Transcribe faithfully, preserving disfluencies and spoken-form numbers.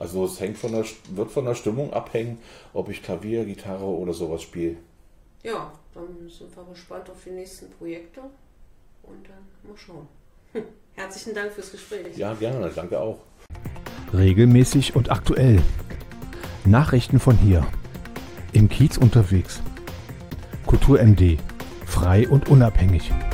Also es hängt von der, wird von der Stimmung abhängen, ob ich Klavier, Gitarre oder sowas spiele. Ja, dann sind wir gespannt auf die nächsten Projekte und dann mal schauen. Hm. Herzlichen Dank fürs Gespräch. Ja, gerne, danke auch. Regelmäßig und aktuell. Nachrichten von hier. Im Kiez unterwegs. Kultur M D. Frei und unabhängig.